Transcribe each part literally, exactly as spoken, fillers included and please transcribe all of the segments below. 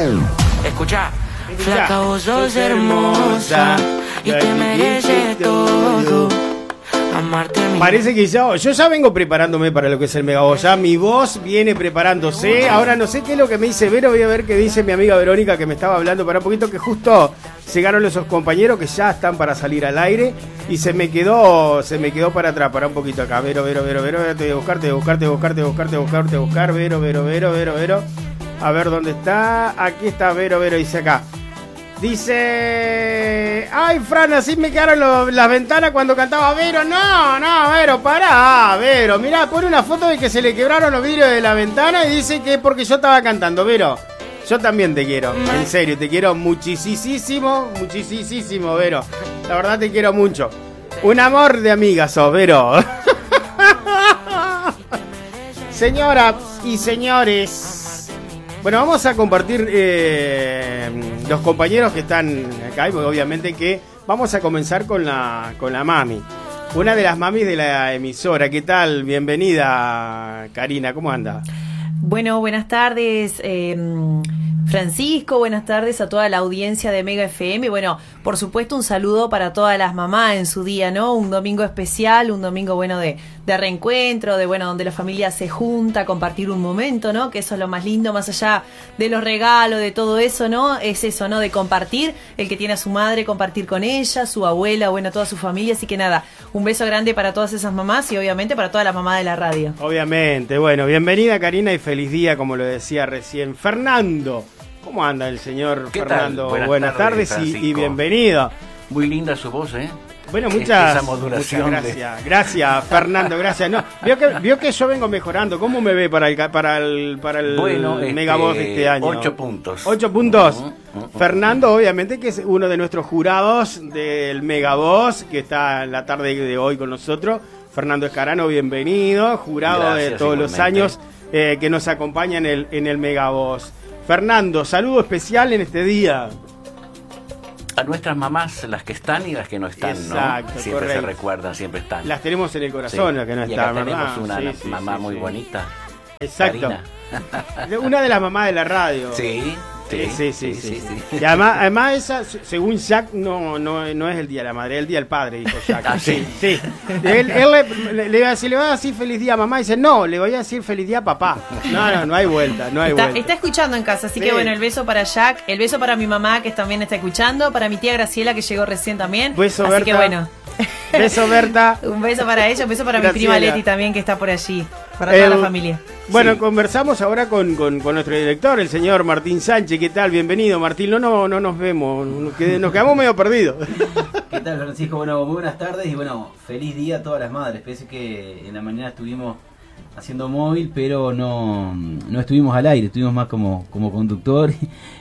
Escucha, flaca, vos sos hermosa y te mereces todo. Amarte mi... Parece que yo, yo ya vengo preparándome para lo que es el Megavoz. Ya mi voz viene preparándose. Ahora no sé qué es lo que me dice Vero. Voy a ver qué dice mi amiga Verónica, que me estaba hablando para un poquito, que justo llegaron esos compañeros que ya están para salir al aire. Y se me quedó, se me quedó para atrás, para un poquito acá. Vero, Vero, Vero, Vero, te voy a buscar, te voy a buscar, te voy a buscar, te voy a buscar, te voy a buscar, te voy a buscar, Vero, Vero, Vero, Vero, Vero. A ver dónde está. Aquí está Vero, Vero, dice acá. Dice, ay, Fran, así me quedaron lo, las ventanas cuando cantaba Vero. No, no, Vero, pará, Vero. Mirá, pone una foto de que se le quebraron los vidrios de la ventana y dice que es porque yo estaba cantando. Vero, yo también te quiero, en serio, te quiero muchísimo, muchísimo, Vero. La verdad te quiero mucho. Un amor de amiga sos, Vero. Señoras y señores, bueno, vamos a compartir eh, los compañeros que están acá, y obviamente que vamos a comenzar con la, con la mami, una de las mamis de la emisora. ¿Qué tal? Bienvenida, Karina, ¿cómo anda? Bueno, buenas tardes, eh, Francisco, buenas tardes a toda la audiencia de Mega F M. Bueno, por supuesto un saludo para todas las mamás en su día, ¿no? Un domingo especial, un domingo bueno de, de reencuentro, de bueno, donde la familia se junta a compartir un momento, ¿no? Que eso es lo más lindo, más allá de los regalos, de todo eso, ¿no? Es eso, ¿no? De compartir, el que tiene a su madre, compartir con ella, su abuela, bueno, toda su familia. Así que nada, un beso grande para todas esas mamás y obviamente para toda la mamá de la radio. Obviamente, bueno, bienvenida, Karina, y feliz día, como lo decía recién Fernando. ¿Cómo anda el señor Fernando? Buenas, Buenas tardes, tardes y, y bienvenido. Muy linda su voz, ¿eh? Bueno, muchas, muchas gracias. De... Gracias, Fernando, gracias. No, vio que, vio que yo vengo mejorando. ¿Cómo me ve para el para el para el bueno, Megavoz este, de este año? Ocho puntos. Ocho puntos. Uh-huh, uh-huh. Fernando, obviamente, que es uno de nuestros jurados del Megavoz, que está en la tarde de hoy con nosotros. Fernando Escarano, bienvenido, jurado gracias, de todos igualmente. Los años eh, que nos acompaña en el en el Megavoz. Fernando, saludo especial en este día. A nuestras mamás, las que están y las que no están, exacto, ¿no? Siempre correcto. Se recuerdan, siempre están. Las tenemos en el corazón, sí. Las que no y están, acá tenemos ¿verdad? una sí, sí, mamá sí, muy sí. bonita. Exacto. Karina. Una de las mamás de la radio. Sí. Sí, sí, sí, sí, sí, sí. Y además, además esa, según Jack, no, no, no es el día de la madre, es el día del padre, dijo Jack. Ah, sí. Sí, sí. Él, él le, le, le, si le va a decir feliz día a mamá, dice, no, le voy a decir feliz día a papá. No, no, no hay vuelta, no hay está, vuelta. Está escuchando en casa, así sí. que bueno, el beso para Jack, el beso para mi mamá, que también está escuchando, para mi tía Graciela, que llegó recién también. Beso, así Berta. que bueno. Beso, Berta. Un beso para ella, un beso para Graciela. Mi prima Leti también, que está por allí, para el, toda la familia. Bueno, sí. Conversamos ahora con, con, con nuestro director, el señor Martín Sánchez. ¿Qué tal? Bienvenido, Martín. No, no, no nos vemos, nos quedamos medio perdidos. ¿Qué tal, Francisco? Bueno, muy buenas tardes y bueno, feliz día a todas las madres. Parece que en la mañana estuvimos haciendo móvil, pero no, no estuvimos al aire, estuvimos más como, como conductor.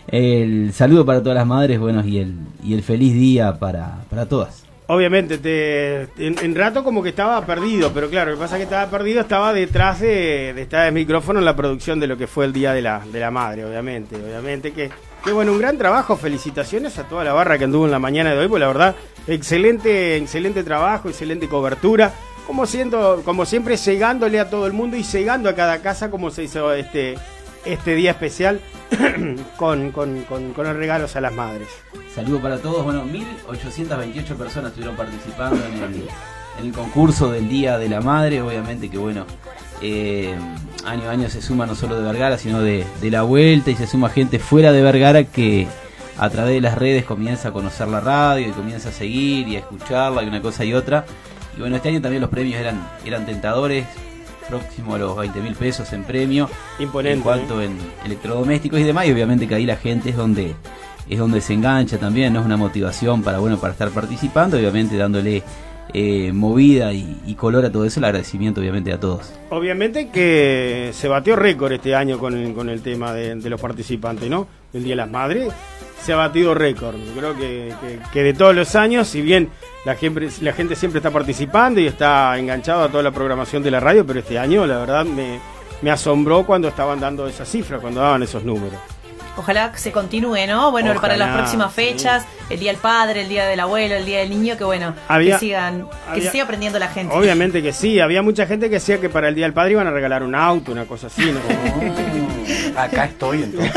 El saludo para todas las madres, bueno, y el, y el feliz día para, para todas. Obviamente, te, en, en rato como que estaba perdido, pero claro, lo que pasa es que estaba perdido, estaba detrás de, de estar el micrófono en la producción de lo que fue el Día de la, de la Madre, obviamente, obviamente que, que bueno, un gran trabajo, felicitaciones a toda la barra que anduvo en la mañana de hoy, pues la verdad, excelente, excelente trabajo, excelente cobertura, como siento, como siempre llegándole a todo el mundo y llegando a cada casa como se hizo este, este día especial con, con, con, con los regalos a las madres. Saludo para todos. Bueno, mil ochocientas veintiocho personas estuvieron participando en el, en el concurso del Día de la Madre. Obviamente que bueno, eh, año a año se suma no solo de Vergara, sino de, de la vuelta, y se suma gente fuera de Vergara que a través de las redes comienza a conocer la radio y comienza a seguir y a escucharla y una cosa y otra. Y bueno, este año también los premios eran, eran tentadores, próximo a los veinte mil pesos en premio. Imponente. En cuanto en electrodomésticos y demás, y obviamente que ahí la gente es donde es donde se engancha también, no es una motivación para bueno para estar participando, obviamente dándole eh, movida y, y color a todo eso, el agradecimiento obviamente a todos. Obviamente que se batió récord este año con el, con el tema de, de los participantes, ¿no? El Día de las Madres se ha batido récord. Yo creo que, que, que de todos los años, si bien la gente, la gente siempre está participando y está enganchado a toda la programación de la radio, pero este año la verdad me, me asombró cuando estaban dando esas cifras, cuando daban esos números. Ojalá que se continúe, ¿no? Bueno, Ojalá, para las próximas fechas, sí. El Día del Padre, el Día del Abuelo, el Día del Niño, que bueno, había, que sigan, que había, se siga aprendiendo la gente. Obviamente que sí, había mucha gente que decía que para el Día del Padre iban a regalar un auto, una cosa así, ¿no? Acá estoy entonces.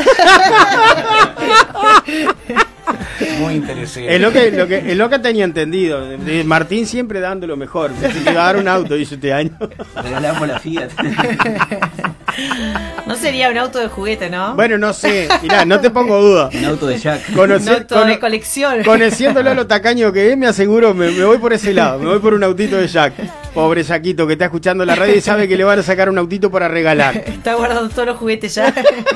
Muy interesante. Es lo que, lo que, es lo que tenía entendido. De Martín siempre dando lo mejor. Se iba a dar un auto, hizo este año. Regalamos la Fiat. No sería un auto de juguete, ¿no? Bueno, no sé. Mirá, no te pongo duda. Un auto de Jack. Conoce, Un auto cono- de colección. Conociéndolo lo tacaño que es, me aseguro, me, me voy por ese lado. Me voy por un autito de Jack. Pobre Jaquito que está escuchando la radio y sabe que le van a sacar un autito para regalar. Está guardando todos los juguetes ya.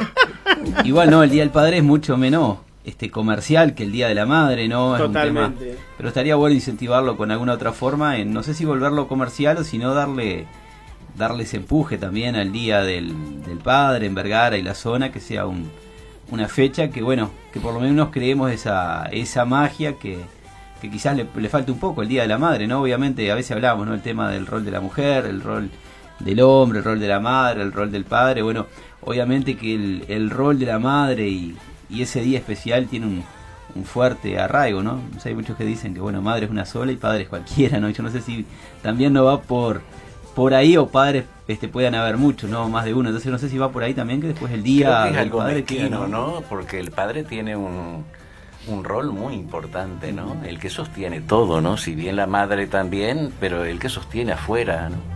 Igual no, el Día del Padre es mucho menos este comercial que el Día de la Madre, ¿no? Es un Totalmente. tema, pero estaría bueno incentivarlo con alguna otra forma, en no sé si volverlo comercial o si no darle darle ese empuje también al Día del, del Padre en Vergara y la zona, que sea un, una fecha que, bueno, que por lo menos creemos esa esa magia que, que quizás le, le falta un poco el Día de la Madre, ¿no? Obviamente a veces hablamos, ¿no? El tema del rol de la mujer, el rol del hombre, el rol de la madre, el rol del padre, bueno, obviamente que el, el rol de la madre y, y ese día especial tiene un, un fuerte arraigo, ¿no? O sea, hay muchos que dicen que, bueno, madre es una sola y padre es cualquiera, ¿no? Yo no sé si también no va por por ahí o padres este puedan haber muchos, ¿no? Más de uno, entonces no sé si va por ahí también que después el día Creo que es del algo padre mezquino, queda, ¿no? Porque el padre tiene un, un rol muy importante, ¿no? El que sostiene todo, ¿no? Si bien la madre también, pero el que sostiene afuera, ¿no?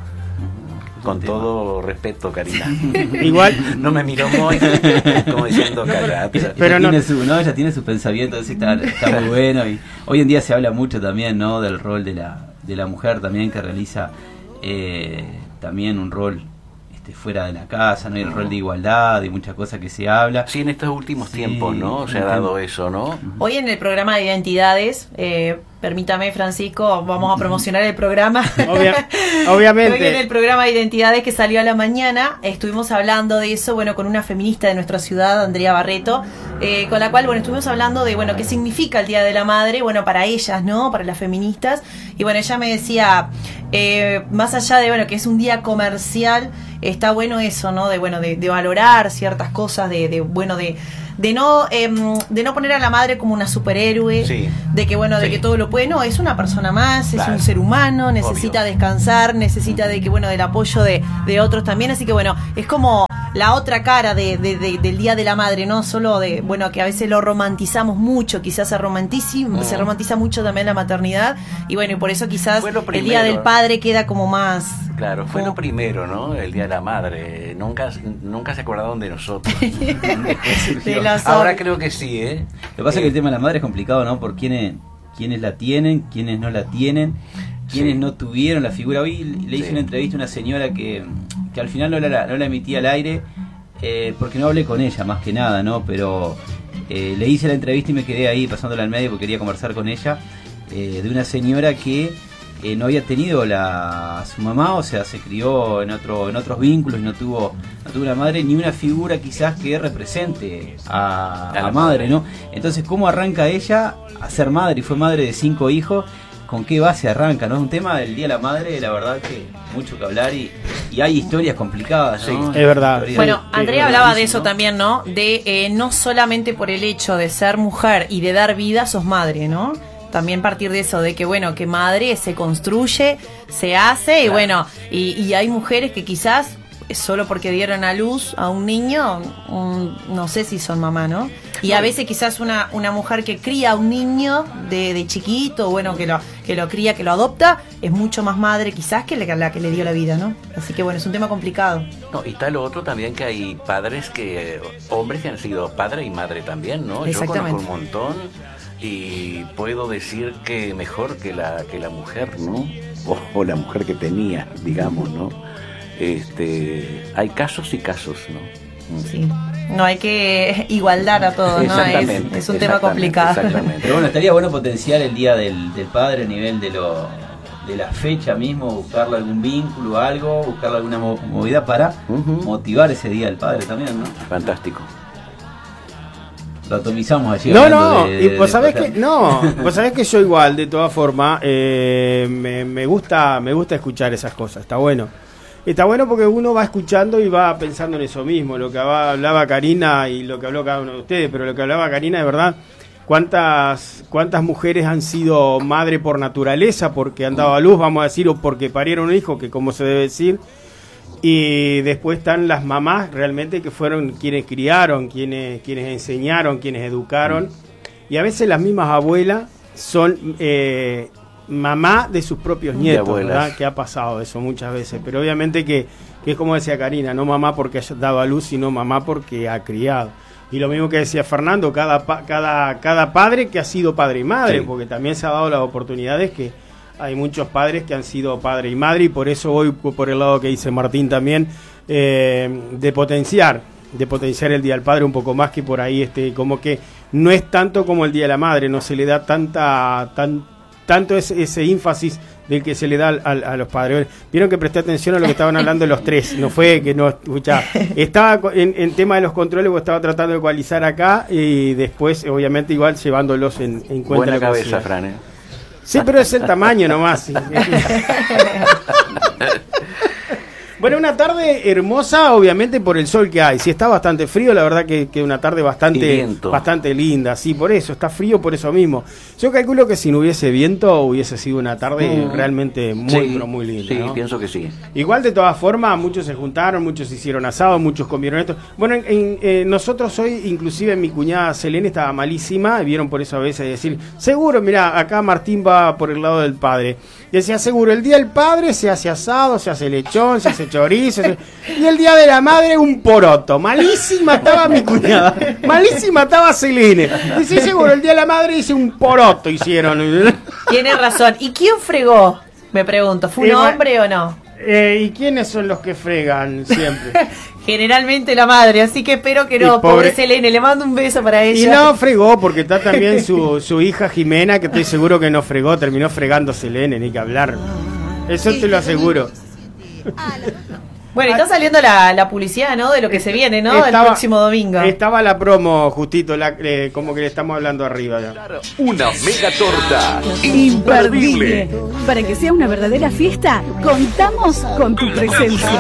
Con todo respeto, Karina. Igual. No me miró muy como diciendo callate. Ella, Pero ella no- tiene su, ¿no? Ella tiene su pensamiento, así está, está muy bueno. Y hoy en día se habla mucho también, ¿no? Del rol de la, de la mujer también, que realiza eh, también un rol este, fuera de la casa, ¿no? Y el rol de igualdad y muchas cosas que se habla. Sí, en estos últimos Sí, tiempos, ¿no? Se ha dado eso, ¿no? Hoy en el programa de identidades, eh, permítame, Francisco, vamos a promocionar el programa. Obvia- obviamente. Hoy en el programa de identidades que salió a la mañana, estuvimos hablando de eso, bueno, con una feminista de nuestra ciudad, Andrea Barreto, eh, con la cual, bueno, estuvimos hablando de, bueno, qué significa el Día de la Madre, bueno, para ellas, ¿no? Para las feministas. Y bueno, ella me decía, eh, más allá de, bueno, que es un día comercial, está bueno eso, ¿no? De, bueno, de, de valorar ciertas cosas, de, de bueno, de... de no eh, de no poner a la madre como una superhéroe, Sí. de que bueno, de Sí. que todo lo puede, no, es una persona más, Claro. es un ser humano, necesita Obvio. descansar, necesita de que bueno, del apoyo de, de otros también, así que bueno, es como la otra cara de, de, de- del Día de la Madre, no solo de, bueno, que a veces lo romantizamos mucho, quizás se romantiza, Mm. se romantiza mucho también la maternidad, y bueno, y por eso quizás Fue lo el Día primero. del Padre queda como más... Claro, fue como- lo primero, ¿no? El Día de la Madre. Nunca, nunca se acordaron de nosotros. de los Ahora hombres. creo que sí, ¿eh? Lo que pasa es que el tema de la madre es complicado, ¿no? Por quiénes, quiénes la tienen, quiénes no la tienen, quiénes Sí. no tuvieron la figura. Hoy le hice Sí. una entrevista a una señora que, que al final no la, no la emití al aire, eh, porque no hablé con ella, más que nada, ¿no? Pero eh, le hice la entrevista y me quedé ahí pasándola al medio porque quería conversar con ella, eh, de una señora que eh, no había tenido la, a su mamá, o sea, se crió en otro en otros vínculos y no tuvo, no tuvo una madre ni una figura quizás que represente a, A la a madre, madre. ¿no? Entonces, ¿cómo arranca ella a ser madre? Y fue madre de cinco hijos. ¿Con qué base arranca? ¿No? Es un tema del Día de la Madre, la verdad que mucho que hablar y, y hay historias complicadas, ¿no? Sí, es verdad. Historias- Bueno, Sí, Andrea sí, hablaba de sí, eso ¿no? también, ¿no? De eh, no solamente por el hecho de ser mujer y de dar vida, sos madre, ¿no? También partir de eso, de que bueno, que madre se construye, se hace, y Claro. bueno, y, y hay mujeres que quizás solo porque dieron a luz a un niño, mm, no sé si son mamá, ¿no? Y a veces quizás una, una mujer que cría a un niño de, de chiquito, bueno, que lo, que lo cría, que lo adopta, es mucho más madre quizás que la, la que le dio la vida, ¿no? Así que bueno, es un tema complicado. No, y está lo otro también, que hay padres que, hombres que han sido padre y madre también, ¿no? Yo Exactamente. conozco un montón y puedo decir que mejor que la que la mujer, ¿no? O, o la mujer que tenía, digamos, ¿no? Este, hay casos y casos, ¿no? Sí. No hay que igualdar a todos, ¿no? Es, Exactamente, es un tema exactamente, complicado. exactamente. Pero bueno, estaría bueno potenciar el Día del, del Padre a nivel de lo de la fecha mismo, buscarle algún vínculo, algo, buscarle alguna mo- movida para Ujú. motivar ese Día del Padre también, ¿no? Fantástico. Lo atomizamos allí. No, hablando no, de- y de- vos de sabés cosas. que, no, vos sabés que yo igual, de todas formas, eh, me, me gusta, me gusta escuchar esas cosas, está bueno. Está bueno porque uno va escuchando y va pensando en eso mismo, lo que haba- hablaba Karina y lo que habló cada uno de ustedes, pero lo que hablaba Karina es verdad, cuántas, cuántas mujeres han sido madre por naturaleza, porque han dado a luz, vamos a decir, o porque parieron un hijo, que como se debe decir, Y después están las mamás realmente que fueron quienes criaron, quienes, quienes enseñaron, quienes educaron. Y a veces las mismas abuelas son eh, mamá de sus propios nietos, ¿verdad? Que ha pasado eso muchas veces. Pero obviamente que, que es como decía Karina, no mamá porque haya dado a luz, sino mamá porque ha criado. Y lo mismo que decía Fernando, cada, cada, cada padre que ha sido padre y madre, sí. Porque también se ha dado las oportunidades que hay muchos padres que han sido padre y madre, y por eso voy por el lado que dice Martín también, eh, de potenciar, de potenciar el Día del Padre un poco más, que por ahí este, como que no es tanto como el Día de la Madre, no se le da tanta, tan, tanto ese, ese énfasis del que se le da a, a, a los padres. Vieron que presté atención a lo que estaban hablando los tres, no fue que no escuchaba. Estaba en, en tema de los controles, estaba tratando de ecualizar acá, y después obviamente igual llevándolos en, en cuenta. Buena cabeza, Fran, ¿eh? Sí, pero es el tamaño nomás. Sí. Bueno, una tarde hermosa, obviamente, por el sol que hay. Sí, está bastante frío, la verdad que, que una tarde bastante bastante linda. Sí, por eso, está frío por eso mismo. Yo calculo que si no hubiese viento, hubiese sido una tarde mm. realmente muy, sí, pero muy linda. Sí, ¿no? Pienso que sí. Igual, de todas formas, muchos se juntaron, muchos hicieron asado, muchos comieron esto. Bueno, en, en, eh, nosotros hoy, inclusive mi cuñada Selene estaba malísima, vieron por eso a veces decir, seguro, mirá, acá Martín va por el lado del padre. Decía, seguro, el día del padre se hace asado, se hace lechón, se hace chorizo, se... y el día de la madre un poroto. Malísima estaba mi cuñada, malísima estaba Selene. Dice, seguro, el día de la madre dice un poroto hicieron. Tiene razón. ¿Y quién fregó? Me pregunto, ¿fue un eh, hombre o no? Eh, ¿Y quiénes son los que fregan siempre? Generalmente la madre, así que espero que no. Pobre, pobre Selene, le mando un beso para ella. Y no fregó, porque está también su, su hija Jimena, que estoy seguro que no fregó, terminó fregando Selene, ni que hablar. Eso te lo aseguro. Bueno, está saliendo la, la publicidad, ¿no? De lo que se viene, ¿no? Estaba, el próximo domingo. Estaba la promo, justito, la, eh, como que le estamos hablando arriba. Ya. Una mega torta imperdible. Para que sea una verdadera fiesta, contamos con tu presencia.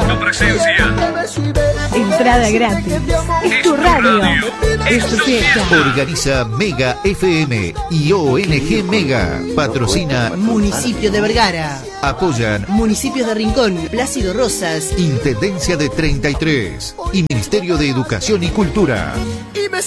Entrada gratis. Es tu radio. Es tu fiesta. Organiza Mega F M y O N G Mega. Patrocina Municipio de Vergara. Apoyan Municipios de Rincón, Plácido Rosas, Intendencia de treinta y tres y Ministerio de Educación y Cultura. Y me